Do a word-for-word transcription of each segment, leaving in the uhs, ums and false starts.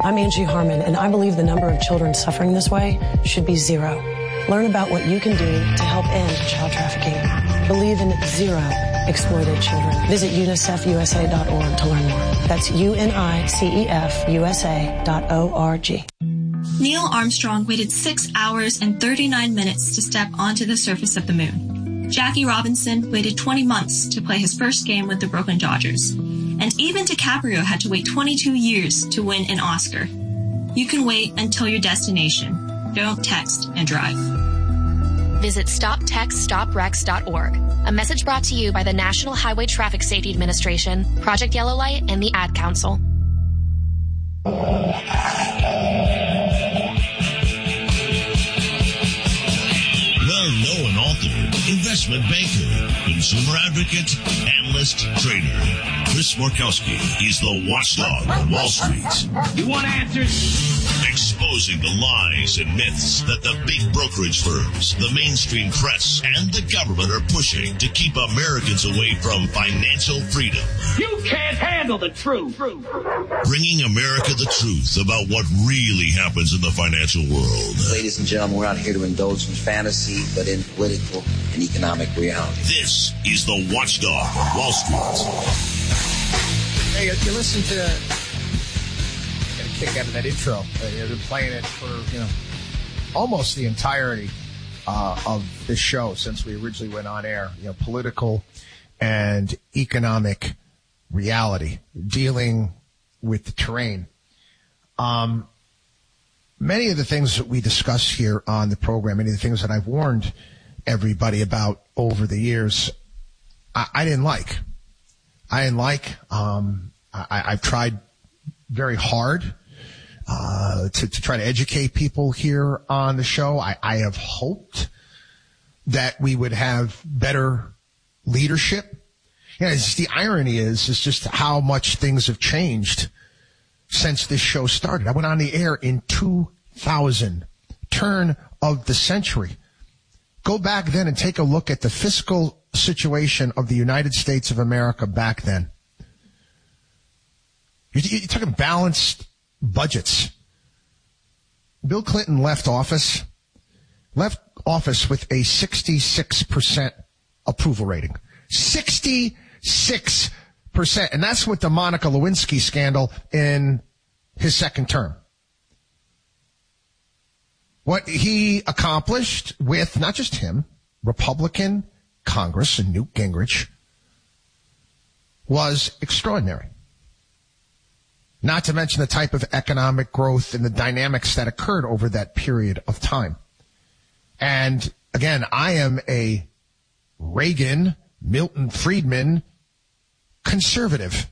I'm Angie Harmon, and I believe the number of children suffering this way should be zero. Learn about what you can do to help end child trafficking. Believe in zero exploited children. Visit unicef u s a dot org to learn more. That's U N I C E F U S A dot O R G. Neil Armstrong waited six hours and thirty-nine minutes to step onto the surface of the moon. Jackie Robinson waited twenty months to play his first game with the Brooklyn Dodgers. And even DiCaprio had to wait twenty-two years to win an Oscar. You can wait until your destination. Don't text and drive. Visit stop text stop wrecks dot org. A message brought to you by the National Highway Traffic Safety Administration, Project Yellow Light, and the Ad Council. Well-known author, investment banker, consumer advocate, analyst, trader. Chris Markowski is the watchdog on Wall Street. You want answers? Exposing the lies and myths that the big brokerage firms, the mainstream press, and the government are pushing to keep Americans away from financial freedom. You can't handle the truth. Bringing America the truth about what really happens in the financial world. Ladies and gentlemen, we're not here to indulge in fantasy, but in political and economic reality. This is the Watchdog on Wall Street. Hey, you listen to, get a kick out of that intro. Uh, you've been playing it for, you know, almost the entirety uh, of this show since we originally went on air. You know, political and economic reality, dealing with the terrain. Um, many of the things that we discuss here on the program, many of the things that I've warned everybody about over the years, I, I didn't like. I didn't like. Um, I, I've tried very hard uh, to, to try to educate people here on the show. I, I have hoped that we would have better leadership. You know, it's just, the irony is, is just how much things have changed since this show started. I went on the air in two thousand, turn of the century. Go back then and take a look at the fiscal situation of the United States of America back then. You're, you're talking balanced budgets. Bill Clinton left office, left office with a sixty-six percent approval rating. sixty-six percent. And that's with the Monica Lewinsky scandal in his second term. What he accomplished with, not just him, Republican Congress and Newt Gingrich was extraordinary. Not to mention the type of economic growth and the dynamics that occurred over that period of time. And again, I am a Reagan, Milton Friedman conservative.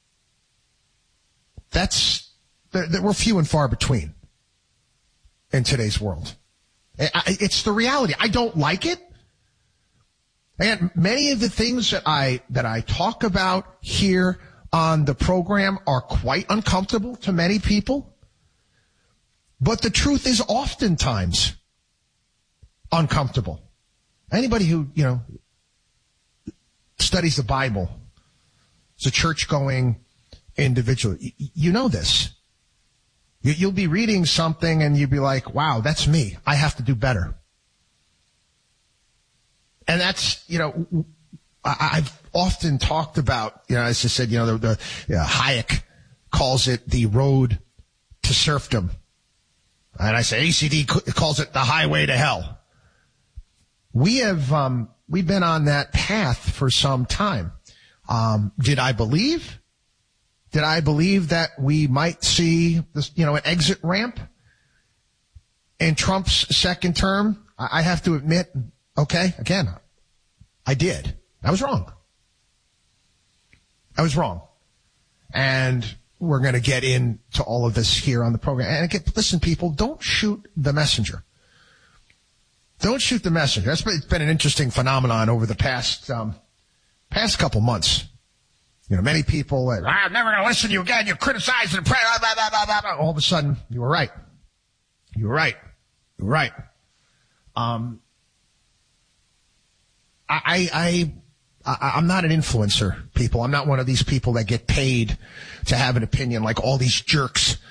That's, there, there were few and far between in today's world. It's the reality. I don't like it. And many of the things that I, that I talk about here on the program are quite uncomfortable to many people. But the truth is oftentimes uncomfortable. Anybody who, you know, studies the Bible is a church-going individual. You know this. You'll be reading something and you'll be like, wow, that's me. I have to do better. And that's, you know, I've often talked about, you know, as I said, you know, the, the you know, Hayek calls it the road to serfdom. And I say A C D calls it the highway to hell. We have, um, we've been on that path for some time. Um, did I believe? Did I believe that we might see this, you know, an exit ramp in Trump's second term? I have to admit, okay, again, I did. I was wrong. I was wrong. And we're going to get into all of this here on the program. And again, listen, people, don't shoot the messenger. Don't shoot the messenger. That's been, it's been an interesting phenomenon over the past, um, past couple months. You know, many people, uh, I'm never going to listen to you again. You criticize and pray. Blah, blah, blah, blah, blah. All of a sudden, you were right. You were right. You were right. Um, I, I, I, I'm not an influencer, people. I'm not one of these people that get paid to have an opinion like all these jerks